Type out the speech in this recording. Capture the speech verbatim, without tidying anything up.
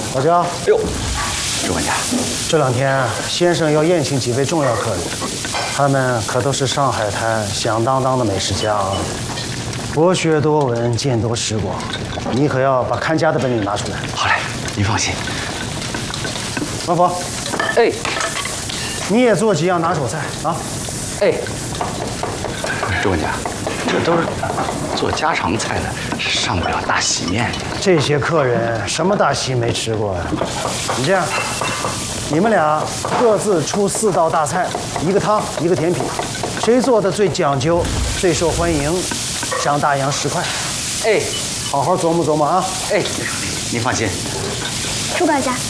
老焦， 哎呦，主管家， 这两天先生要宴请几位重要客人，他们可都是上海滩响当当的美食家啊，博学多闻，见多识广，你可要把看家的本领拿出来。 好嘞，您放心。 王佛， 哎， 你也做几样拿手菜啊？ 哎，主管家，这都是做家常菜的，是上不了大席面的。 这些客人什么大席没吃过呀？你这样，你们俩各自出四道大菜，一个汤，一个甜品，谁做的最讲究、最受欢迎，赏大洋十块。 哎， 好好琢磨琢磨啊！ 哎，您放心。 主管家，